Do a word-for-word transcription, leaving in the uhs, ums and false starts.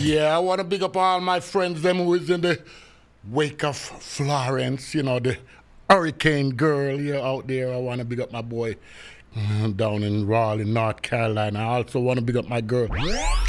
Yeah, I want to big up all my friends, them who is in the wake of Florence, you know, the hurricane girl here out there. I want to big up my boy mm, down in Raleigh, North Carolina. I also want to big up my girl